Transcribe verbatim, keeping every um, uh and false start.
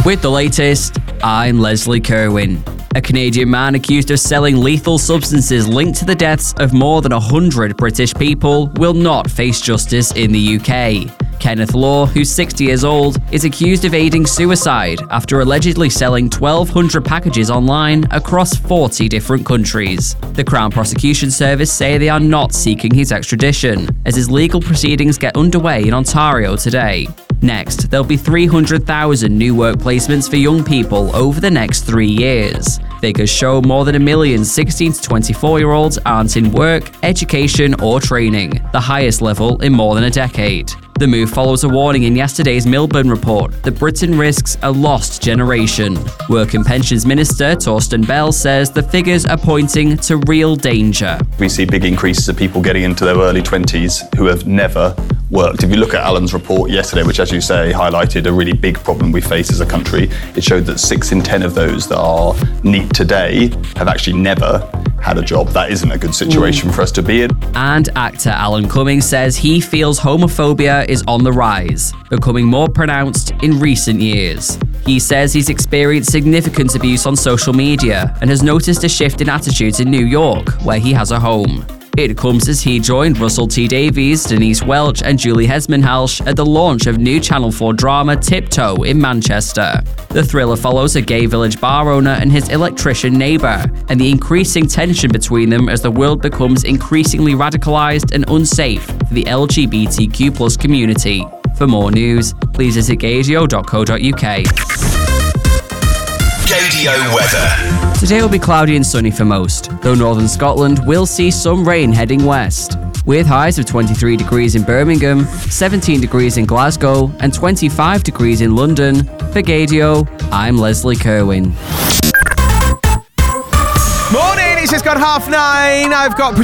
With the latest, I'm Leslie Kerwin. A Canadian man accused of selling lethal substances linked to the deaths of more than one hundred British people will not face justice in the U K. Kenneth Law, who's sixty years old, is accused of aiding suicide after allegedly selling twelve hundred packages online across forty different countries. The Crown Prosecution Service say they are not seeking his extradition, as his legal proceedings get underway in Ontario today. Next, there'll be three hundred thousand new work placements for young people over the next three years. Figures show more than a million sixteen to twenty-four-year-olds aren't in work, education, or training, the highest level in more than a decade. The move follows a warning in yesterday's Milburn report that Britain risks a lost generation. Work and Pensions Minister Torsten Bell says the figures are pointing to real danger. We see big increases of people getting into their early twenties who have never worked. If you look at Alan's report yesterday, which, as you say, highlighted a really big problem we face as a country, it showed that six in ten of those that are NEET today have actually never had a job. That isn't a good situation mm. for us to be in. And actor Alan Cumming says he feels homophobia is on the rise, becoming more pronounced in recent years. He says he's experienced significant abuse on social media and has noticed a shift in attitudes in New York, where he has a home. It comes as he joined Russell T Davies, Denise Welch and Julie Hesmanhalsh at the launch of new Channel four drama Tiptoe in Manchester. The thriller follows a gay village bar owner and his electrician neighbour, and the increasing tension between them as the world becomes increasingly radicalised and unsafe for the L G B T Q plus community. For more news, please visit gaydio dot co dot uk. Gaydio weather. Today will be cloudy and sunny for most, though northern Scotland will see some rain heading west. With highs of twenty-three degrees in Birmingham, seventeen degrees in Glasgow, and twenty-five degrees in London. For Gaydio, I'm Leslie Kerwin. Morning, it's just gone half nine. I've got